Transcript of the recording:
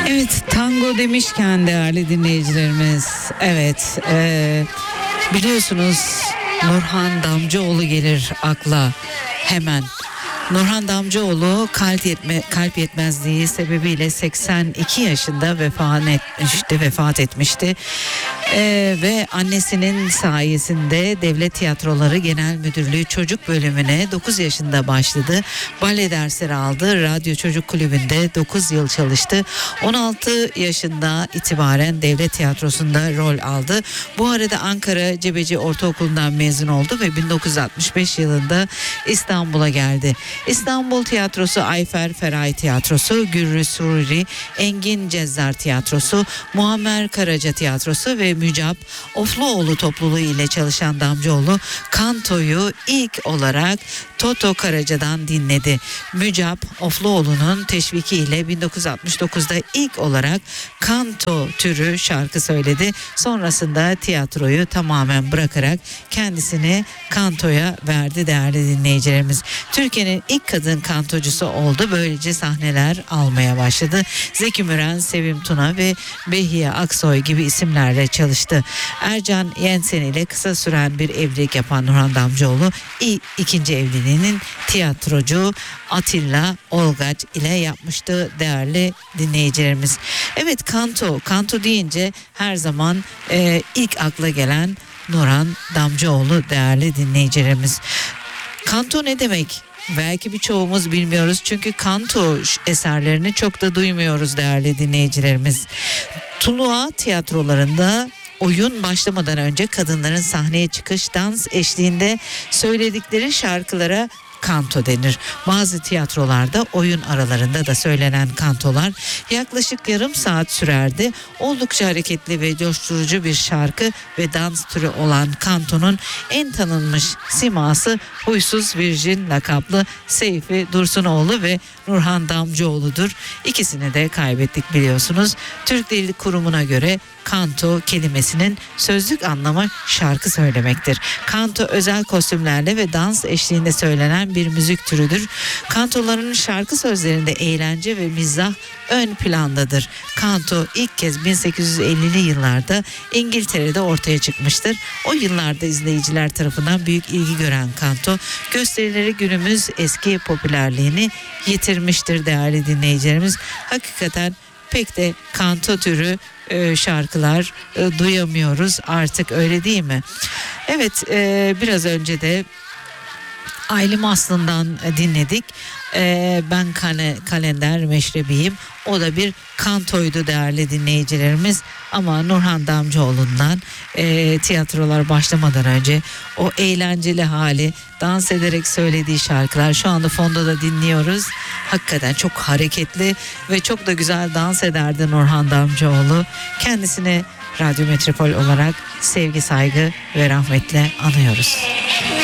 Evet, tango demişken değerli dinleyicilerimiz, evet, biliyorsunuz Nurhan Damcıoğlu gelir akla hemen. Nurhan Damcıoğlu kalp yetmezliği sebebiyle 82 yaşında vefat etmişti. Ve annesinin sayesinde Devlet Tiyatroları Genel Müdürlüğü Çocuk Bölümüne 9 yaşında başladı. Bale dersleri aldı. Radyo Çocuk Kulübü'nde 9 yıl çalıştı. 16 yaşında itibaren Devlet Tiyatrosu'nda rol aldı. Bu arada Ankara Cebeci Ortaokulu'ndan mezun oldu ve 1965 yılında İstanbul'a geldi. İstanbul Tiyatrosu, Ayfer Feraye Tiyatrosu, Gürrü Sururi, Engin Cezzar Tiyatrosu, Muammer Karaca Tiyatrosu ve Mücap Ofluoğlu topluluğu ile çalışan Damcıoğlu kantoyu ilk olarak Toto Karaca'dan dinledi. Mücap Ofluoğlu'nun teşviki ile 1969'da ilk olarak kanto türü şarkı söyledi. Sonrasında tiyatroyu tamamen bırakarak kendisini kantoya verdi değerli dinleyicilerimiz. Türkiye'nin ilk kadın kantocusu oldu. Böylece sahneler almaya başladı. Zeki Müren, Sevim Tuna ve Behiye Aksoy gibi isimlerle çalıştı. Ercan Yensen ile kısa süren bir evlilik yapan Nurhan Damcıoğlu ikinci evliliğinin tiyatrocu Atilla Olgaç ile yapmıştı değerli dinleyicilerimiz. Evet, kanto deyince her zaman ilk akla gelen Nurhan Damcıoğlu değerli dinleyicilerimiz. Kanto ne demek? Belki birçoğumuz bilmiyoruz çünkü kanto eserlerini çok da duymuyoruz değerli dinleyicilerimiz. Tuluğa tiyatrolarında oyun başlamadan önce kadınların sahneye çıkış dans eşliğinde söyledikleri şarkılara kanto denir. Bazı tiyatrolarda oyun aralarında da söylenen kantolar yaklaşık yarım saat sürerdi. Oldukça hareketli ve coşturucu bir şarkı ve dans türü olan kantonun en tanınmış siması Huysuz Virjin lakaplı Seyfi Dursunoğlu ve Nurhan Damcıoğlu'dur. İkisini de kaybettik biliyorsunuz. Türk Dil Kurumu'na göre kanto kelimesinin sözlük anlamı şarkı söylemektir. Kanto özel kostümlerle ve dans eşliğinde söylenen bir müzik türüdür. Kantoların şarkı sözlerinde eğlence ve mizah ön plandadır. Kanto ilk kez 1850'li yıllarda İngiltere'de ortaya çıkmıştır. O yıllarda izleyiciler tarafından büyük ilgi gören kanto gösterileri günümüz eski popülerliğini yitirmiştir değerli dinleyicilerimiz. Hakikaten pek de kanto türü şarkılar duyamıyoruz artık, öyle değil mi? Evet, biraz önce de Aylin Aslı'ndan dinledik. Ben kalender meşrebiyim. O da bir kantoydu değerli dinleyicilerimiz. Ama Nurhan Damcıoğlu'ndan tiyatrolar başlamadan önce o eğlenceli hali, dans ederek söylediği şarkılar şu anda fonda da dinliyoruz. Hakikaten çok hareketli ve çok da güzel dans ederdi Nurhan Damcıoğlu. Kendisini Radyo Metropol olarak sevgi, saygı ve rahmetle anıyoruz.